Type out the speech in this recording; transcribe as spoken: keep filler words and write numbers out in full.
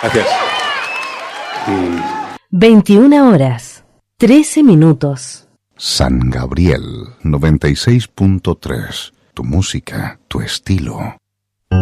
Gracias. veintiuna horas, trece minutos. San Gabriel noventa y seis punto tres. Tu música, tu estilo.